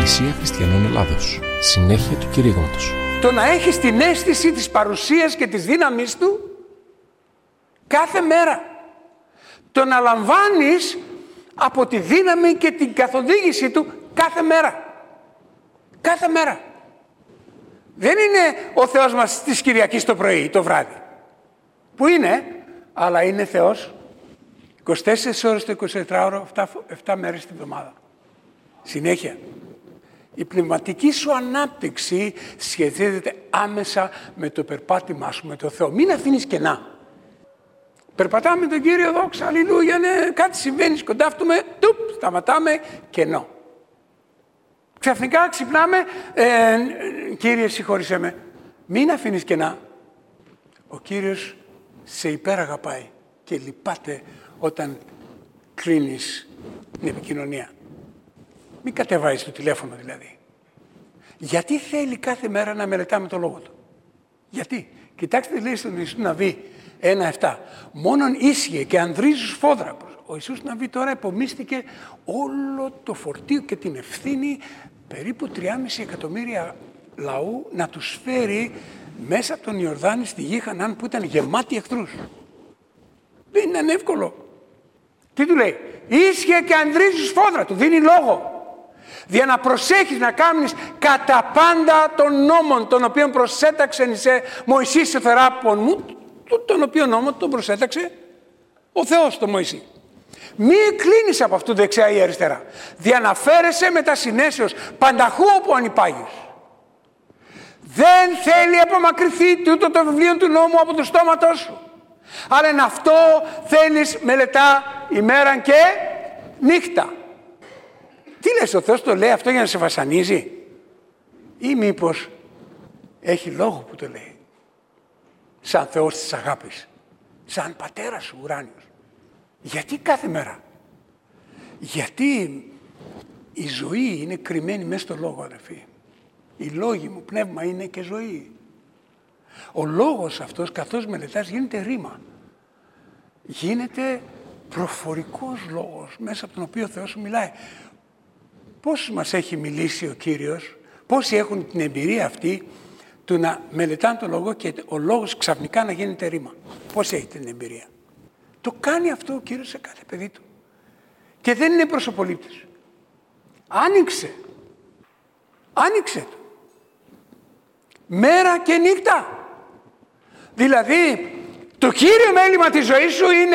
Εκκλησία Χριστιανών Ελλάδος. Συνέχεια του κηρύγματος. Το να έχεις την αίσθηση της παρουσίας και της δύναμης του κάθε μέρα. Το να λαμβάνεις από τη δύναμη και την καθοδήγηση του κάθε μέρα. Κάθε μέρα. Δεν είναι ο Θεός μας της Κυριακής το πρωί, το βράδυ. Που είναι, αλλά είναι Θεός 24 ώρες το 24ωρο, 7 μέρες την εβδομάδα. Συνέχεια. Η πνευματική σου ανάπτυξη σχετίζεται άμεσα με το περπάτημά σου με τον Θεό. Μην αφήνεις κενά. Περπατάμε με τον Κύριο, δόξα, αλληλούια, ναι, κάτι συμβαίνει, σκοντάφτουμε, σταματάμε, κενό. Ξαφνικά ξυπνάμε, Κύριε συγχώρησέ με. Μην αφήνεις κενά. Ο Κύριος σε υπεραγαπάει και λυπάται όταν κλείνεις την επικοινωνία. Μην κατεβάζεις το τηλέφωνο δηλαδή. Γιατί θέλει κάθε μέρα να μελετάμε το Λόγο Του. Γιατί. Κοιτάξτε λέει στον Ιησού Ναβί 1:7. Μόνον ίσχυε και ανδρίζουν σφόδρα. Ο Ιησούς Ναβί τώρα επομίστηκε όλο το φορτίο και την ευθύνη περίπου 3,5 εκατομμύρια λαού να τους φέρει μέσα από τον Ιορδάνη στη γη Χανaan που ήταν γεμάτη εχθρούς. Δεν ήταν εύκολο. Τι του λέει. Ίσχυε και ανδρίζουν σφόδρα. Του δίνει λόγο. Για να προσέχεις να κάνεις κατά πάντα των νόμων τον οποίον προσέταξε Μωυσής σε θεράπων μου, τον οποίο νόμο τον προσέταξε ο Θεός τον Μωυσή. Μη κλείνεις από αυτού δεξιά ή αριστερά. Διαναφέρεσαι με τα συνέσεως πανταχού όπου ανυπάγεις. Δεν θέλει απομακρυνθεί τούτο το βιβλίο του νόμου από το στόματό σου. Αλλά εν αυτό θέλεις μελετά ημέραν και νύχτα. Τι λες, ο Θεός το λέει αυτό για να σε βασανίζει ή μήπως έχει λόγο που το λέει. Σαν Θεός της αγάπης, σαν πατέρας σου ουράνιος. Γιατί κάθε μέρα. Γιατί η ζωή είναι κρυμμένη μέσα στο λόγο, αδερφοί. Οι λόγοι μου πνεύμα είναι και ζωή. Ο λόγος αυτός καθώς μελετάς γίνεται ρήμα. Γίνεται προφορικός λόγος μέσα από τον οποίο ο Θεός σου μιλάει. Πώς μας έχει μιλήσει ο Κύριος, πόσοι έχουν την εμπειρία αυτή του να μελετάνε τον λόγο και ο λόγος ξαφνικά να γίνεται ρήμα. Πόσοι έχει την εμπειρία. Το κάνει αυτό ο Κύριος σε κάθε παιδί του. Και δεν είναι προσωπολήπτης. Άνοιξε το. Μέρα και νύχτα. Δηλαδή, το κύριο μέλημα της ζωής σου είναι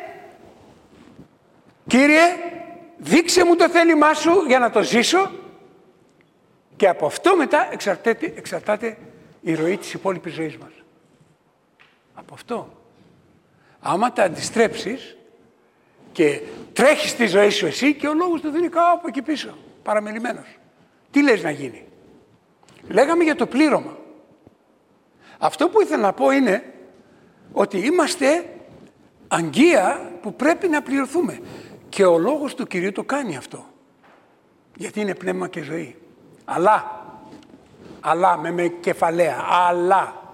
Κύριε, δείξε μου το θέλημά σου για να το ζήσω και από αυτό μετά εξαρτάται η ροή της υπόλοιπης ζωής μας. Από αυτό. Άμα τα αντιστρέψεις και τρέχεις τη ζωή σου εσύ και ο λόγος του δίνει κάπου εκεί πίσω, παραμελημένος. Τι λες να γίνει. Λέγαμε για το πλήρωμα. Αυτό που ήθελα να πω είναι ότι είμαστε αγγεία που πρέπει να πληρωθούμε. Και ο λόγος του Κυρίου το κάνει αυτό. Γιατί είναι πνεύμα και ζωή. Αλλά με κεφαλαία. Αλλά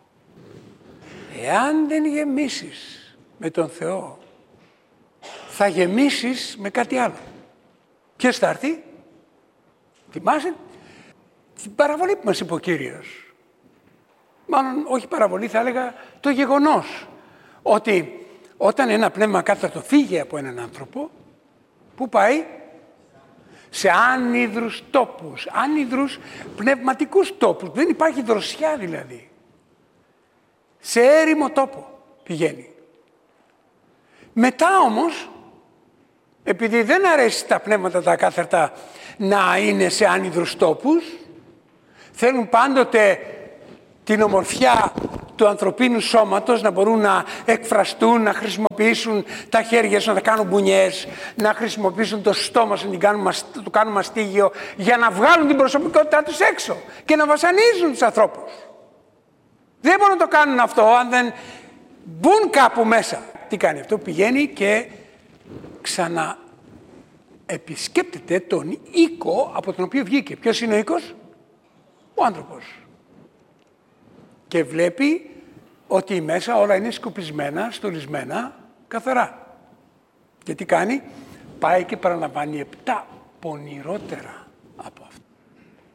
εάν δεν γεμίσεις με τον Θεό, θα γεμίσεις με κάτι άλλο. Ποιος θα έρθει? Θυμάσαι την παραβολή που μας είπε ο Κύριος. Μάλλον όχι παραβολή, θα έλεγα το γεγονός ότι όταν ένα πνεύμα κάθαρτο φύγει από έναν άνθρωπο, πού πάει? Σε άνυδρους τόπους, άνυδρους πνευματικούς τόπους. Δεν υπάρχει δροσιά δηλαδή. Σε έρημο τόπο πηγαίνει. Μετά όμως, επειδή δεν αρέσει τα πνεύματα τα ακάθαρτα να είναι σε άνυδρους τόπους, θέλουν πάντοτε την ομορφιά του ανθρωπίνου σώματος, να μπορούν να εκφραστούν, να χρησιμοποιήσουν τα χέρια σου, να τα κάνουν μπουνιές, να χρησιμοποιήσουν το στόμα σου, να το κάνουν μαστίγιο, για να βγάλουν την προσωπικότητά τους έξω και να βασανίζουν τους ανθρώπους. Δεν μπορούν να το κάνουν αυτό αν δεν μπουν κάπου μέσα. Τι κάνει αυτό? Πηγαίνει και ξαναεπισκέπτεται τον οίκο από τον οποίο βγήκε. Ποιος είναι ο οίκος? Ο άνθρωπος. Και βλέπει ότι μέσα όλα είναι σκουπισμένα, στολισμένα, καθαρά. Και τι κάνει? Πάει και παραλαμβάνει 7 πονηρότερα από αυτό.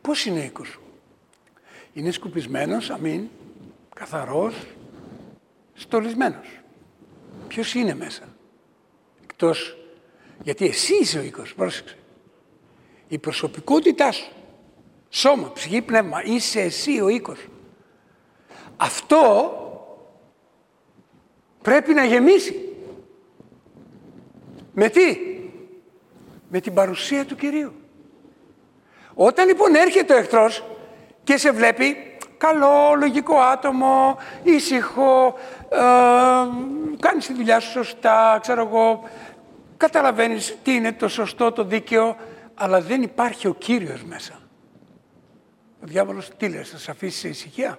Πώς είναι ο οίκος σου? Είναι σκουπισμένος, αμήν, καθαρός, στολισμένος. Ποιος είναι μέσα? Εκτός, γιατί εσύ είσαι ο οίκος, πρόσεξε. Η προσωπικότητά σου, σώμα, ψυχή, πνεύμα, είσαι εσύ ο οίκος. Αυτό πρέπει να γεμίσει. Με τι? Με την παρουσία του Κυρίου. Όταν λοιπόν έρχεται ο εχθρός και σε βλέπει καλό, λογικό άτομο, ήσυχο, κάνεις τη δουλειά σου σωστά, ξέρω εγώ, καταλαβαίνεις τι είναι το σωστό, το δίκαιο, αλλά δεν υπάρχει ο Κύριος μέσα. Ο διάβολος τι λέει, θα σε αφήσει σε ησυχία?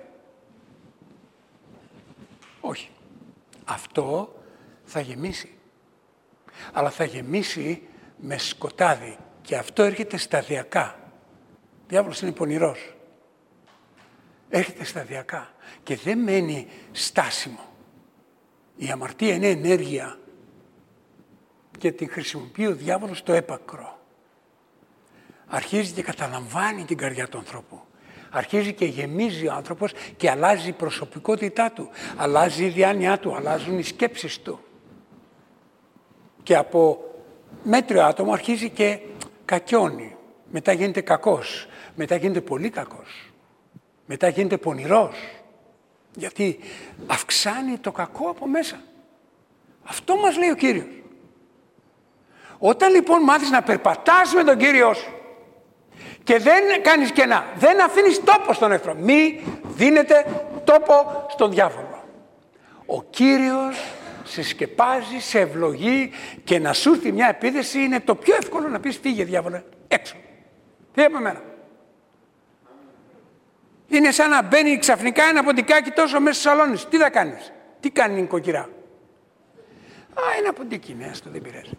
Όχι. Αυτό θα γεμίσει. Αλλά θα γεμίσει με σκοτάδι και αυτό έρχεται σταδιακά. Ο διάβολος είναι πονηρός. Έρχεται σταδιακά και δεν μένει στάσιμο. Η αμαρτία είναι ενέργεια και την χρησιμοποιεί ο διάβολος στο έπακρο. Αρχίζει και καταλαμβάνει την καρδιά του ανθρώπου. Αρχίζει και γεμίζει ο άνθρωπος και αλλάζει η προσωπικότητά του. Αλλάζει η διάνοιά του, αλλάζουν οι σκέψεις του. Και από μέτριο άτομο αρχίζει και κακιώνει. Μετά γίνεται κακός. Μετά γίνεται πολύ κακός. Μετά γίνεται πονηρός. Γιατί αυξάνει το κακό από μέσα. Αυτό μας λέει ο Κύριος. Όταν λοιπόν μάθεις να περπατάς με τον Κύριο σου και δεν κάνεις κενά, δεν αφήνεις τόπο στον εχθρό, μη δίνετε τόπο στον διάβολο. Ο Κύριος σε σκεπάζει, σε ευλογεί και να σου έρθει μια επίθεση είναι το πιο εύκολο να πεις φύγε διάβολε, έξω. Φύγε από μένα. Είναι σαν να μπαίνει ξαφνικά ένα ποντικάκι τόσο μέσα στο σαλόνι. Τι θα κάνεις? Τι κάνει η νοικοκυρά? Ένα ποντίκι, ναι, αυτό δεν πειράζει.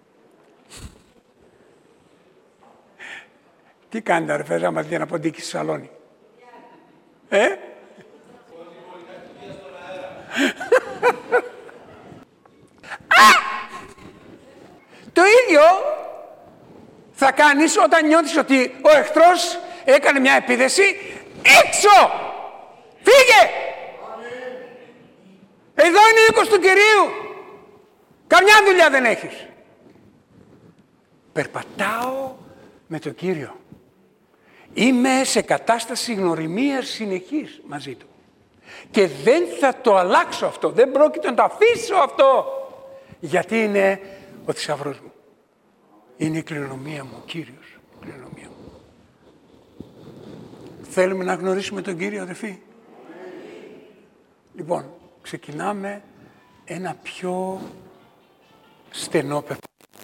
Τι κάνετε αρφές άμα δείτε ένα ποντίκι στο σαλόνι? Το ίδιο θα κάνεις όταν νιώθεις ότι ο εχθρός έκανε μια επίθεση. Έξω! Φύγε! Εδώ είναι ο οίκος του Κυρίου. Καμιά δουλειά δεν έχεις. Περπατάω με τον Κύριο. Είμαι σε κατάσταση γνωριμίας συνεχής μαζί Του. Και δεν θα το αλλάξω αυτό. Δεν πρόκειται να το αφήσω αυτό. Γιατί είναι ο θησαυρός μου. Είναι η κληρονομία μου, ο Κύριος. Η κληρονομία μου. Θέλουμε να γνωρίσουμε τον Κύριο, αδελφοί? Λοιπόν, ξεκινάμε ένα πιο στενό περπάτημα.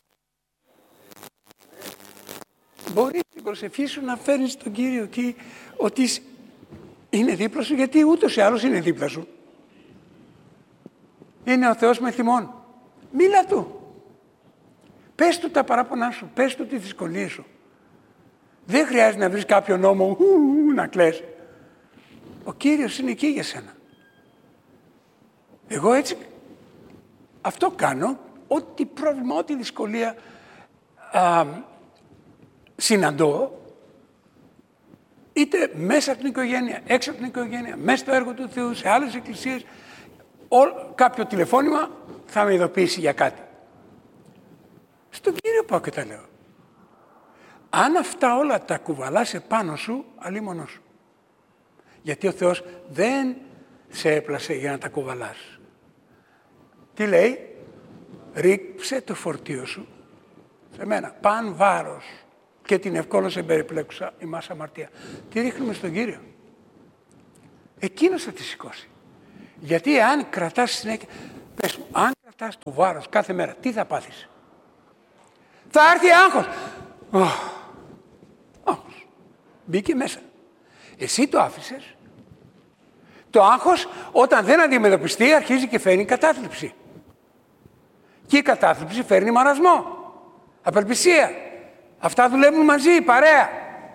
Μπορεί την προσευχή σου να φέρνεις τον Κύριο εκεί, ότι είναι δίπλα σου, γιατί ούτως ή άλλως είναι δίπλα σου. Είναι ο Θεός με θυμών. Μίλα Του. Πες Του τα παράπονά σου, πες Του τις δυσκολίες σου. Δεν χρειάζεται να βρεις κάποιο νόμο να κλαις. Ο Κύριος είναι εκεί για σένα. Εγώ έτσι αυτό κάνω, ό,τι πρόβλημα, ό,τι δυσκολία συναντώ, είτε μέσα από την οικογένεια, έξω από την οικογένεια, μέσα στο έργο του Θεού, σε άλλες εκκλησίες, κάποιο τηλεφώνημα θα με ειδοποιήσει για κάτι. Στον Κύριο πάω και τα λέω. Αν αυτά όλα τα κουβαλάς επάνω σου, αλίμονο σου. Γιατί ο Θεός δεν σε έπλασε για να τα κουβαλάς. Τι λέει? Ρίξε το φορτίο σου σε μένα. Παν βάρος και την ευκόλως εμπεριπλέκουσα ημάς αμαρτία. Τι ρίχνουμε στον Κύριο? Εκείνος θα τη σηκώσει. Γιατί αν κρατάς συνέχεια, πες μου, αν κρατάς το βάρος κάθε μέρα, τι θα πάθεις? Θα έρθει άγχος. Άγχος. Μπήκε μέσα. Εσύ το άφησες. Το άγχος όταν δεν αντιμετωπιστεί αρχίζει και φέρνει κατάθλιψη. Και η κατάθλιψη φέρνει μαρασμό. Απελπισία. Αυτά δουλεύουν μαζί, παρέα.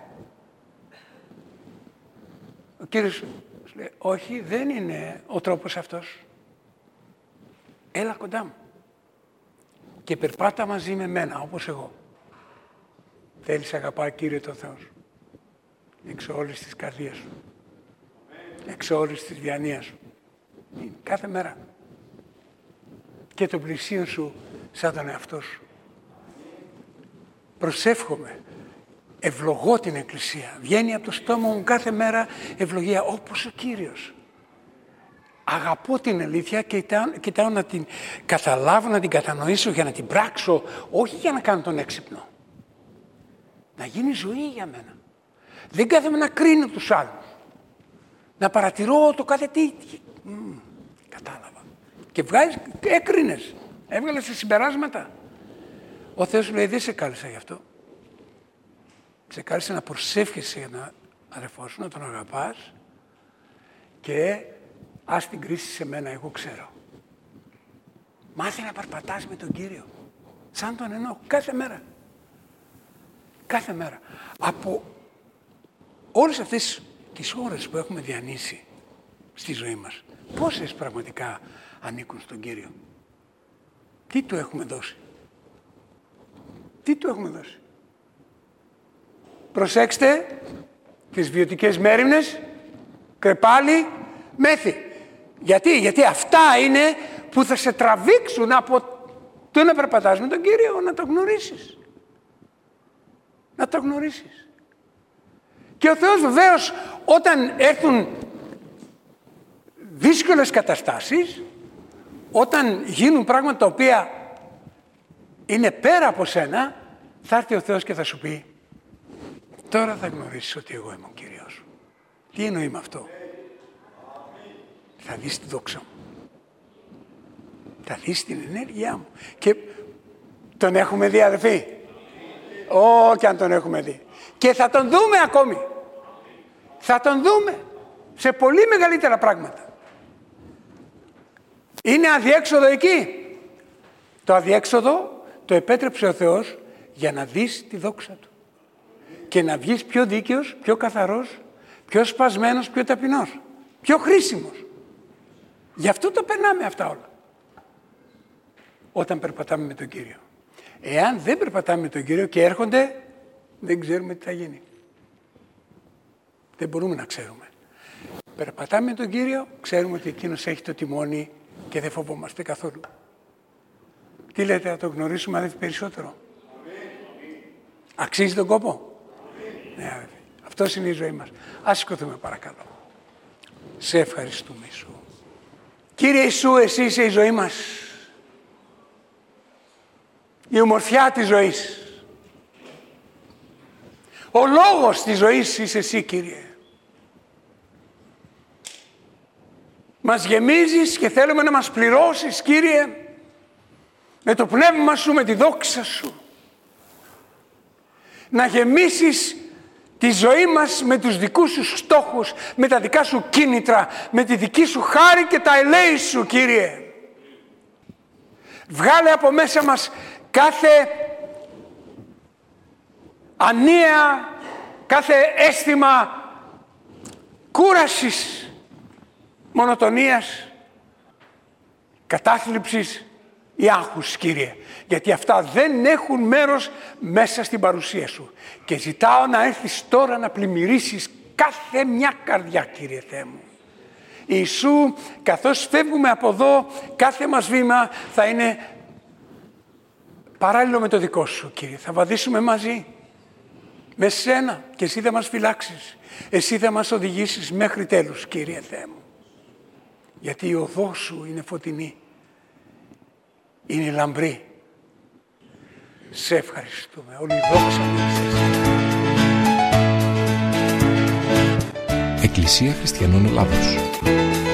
Ο Κύριος σου λέει, όχι, δεν είναι ο τρόπος αυτός. Έλα κοντά μου. Και περπάτα μαζί με μένα, όπως εγώ. Θέλεις αγαπάει Κύριε τον Θεό σου. έξω όλης της καρδίας σου, έξω όλης της διανοίας σου. Κάθε μέρα. Και το πλησίον σου σαν τον εαυτό σου. Προσεύχομαι, ευλογώ την Εκκλησία. Βγαίνει από το στόμα μου κάθε μέρα ευλογία όπως ο Κύριος. Αγαπώ την αλήθεια και κοιτάω να την καταλάβω, να την κατανοήσω για να την πράξω, όχι για να κάνω τον έξυπνο. Να γίνει ζωή για μένα. Δεν κάθομαι να κρίνω τους άλλους. Να παρατηρώ το κάθε τι. Κατάλαβα. Και έκρινες. Έβγαλες τα συμπεράσματα. Ο Θεός σου λέει δεν σε κάλεσα γι' αυτό. Σε κάλεσα να προσεύχεσαι για τον αδερφό σου, να τον αγαπάς και ας την κρίση σε μένα, εγώ ξέρω. Μάθε να περπατάς με τον Κύριο. Σαν τον Ενώχ, κάθε μέρα. Κάθε μέρα. Από όλες αυτές τις ώρες που έχουμε διανύσει στη ζωή μας, πόσες πραγματικά ανήκουν στον Κύριο? Τι του έχουμε δώσει? Τι του έχουμε δώσει? Προσέξτε τις βιωτικές μέριμνες, κρεπάλι, μέθη. Γιατί αυτά είναι που θα σε τραβήξουν από το να περπατάς με τον Κύριο, να το γνωρίσεις. Να το γνωρίσεις. Και ο Θεός βεβαίως όταν έρθουν δύσκολες καταστάσεις, όταν γίνουν πράγματα τα οποία είναι πέρα από σένα, θα έρθει ο Θεός και θα σου πει τώρα θα γνωρίσεις ότι εγώ είμαι ο Κύριος σου. Τι εννοεί με αυτό? Θα δεις τη δόξα μου. Θα δεις την ενέργειά μου. Και τον έχουμε δει αδελφοί. Και αν τον έχουμε δει. Και θα τον δούμε ακόμη. Θα τον δούμε σε πολύ μεγαλύτερα πράγματα. Είναι αδιέξοδο εκεί. Το αδιέξοδο το επέτρεψε ο Θεός για να δεις τη δόξα του. Και να βγεις πιο δίκαιος, πιο καθαρός, πιο σπασμένος, πιο ταπεινός. Πιο χρήσιμος. Γι' αυτό το περνάμε αυτά όλα. Όταν περπατάμε με τον Κύριο. Εάν δεν περπατάμε με τον Κύριο και έρχονται, δεν ξέρουμε τι θα γίνει. Δεν μπορούμε να ξέρουμε. Περπατάμε με τον Κύριο, ξέρουμε ότι εκείνος έχει το τιμόνι και δεν φοβόμαστε καθόλου. Τι λέτε, θα το γνωρίσουμε αδελφοί περισσότερο? Αξίζει τον κόπο? Ναι, αδελφοί. Αυτός είναι η ζωή μας. Ας σηκωθούμε παρακαλώ. Σε ευχαριστούμε Ιησού. Κύριε Ιησού, εσύ είσαι η ζωή μας. Η ομορφιά της ζωής. Ο λόγος της ζωής είσαι εσύ, Κύριε. Μας γεμίζεις και θέλουμε να μας πληρώσεις, Κύριε, με το πνεύμα σου, με τη δόξα σου. Να γεμίσεις τη ζωή μας με τους δικούς σου στόχους, με τα δικά σου κίνητρα, με τη δική σου χάρη και τα ελέη σου, Κύριε. Βγάλε από μέσα μας κάθε ανία, κάθε αίσθημα κούρασης, μονοτονίας, κατάθλιψης ή άγχους, Κύριε. Γιατί αυτά δεν έχουν μέρος μέσα στην παρουσία σου. Και ζητάω να έρθεις τώρα να πλημμυρίσεις κάθε μια καρδιά, Κύριε Θεέ μου. Ιησού, καθώς φεύγουμε από εδώ, κάθε μας βήμα θα είναι παράλληλο με το δικό σου, Κύριε. Θα βαδίσουμε μαζί με σένα και εσύ θα μας φυλάξεις. Εσύ θα μας οδηγήσεις μέχρι τέλους, Κύριε Θεέ μου. Γιατί η οδός σου είναι φωτεινή, είναι λαμπρή. Σε ευχαριστούμε. Όλη η δόξα μου είναι σε εσένα. Εκκλησία Χριστιανών Ελλάδος.